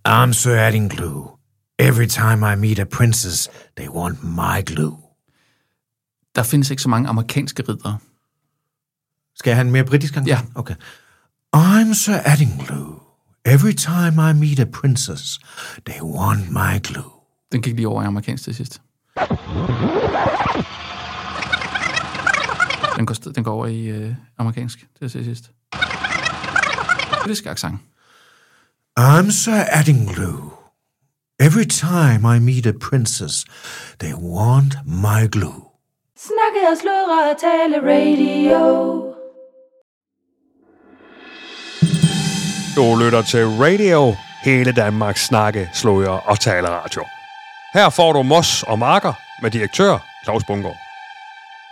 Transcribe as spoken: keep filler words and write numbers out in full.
I'm Sir Addingglue. Every time I meet a princess, they want my glue. Der findes ikke så mange amerikanske riddere. Skal jeg have en mere britisk gang? Ja. Okay. I'm Sir Addingglue. Every time I meet a princess, they want my glue. Den gik lige over i amerikansk til sidst. Den går, den går over i øh, amerikansk til sidst. Britisk accent. I'm Sir Addingglue. Every time I meet a princess, they want my glue. Snakke og sludre og tale radio. Du lytter til radio, hele Danmarks snakke, sludre og tale radio. Her får du mos og marker med direktør Claus Bundgaard.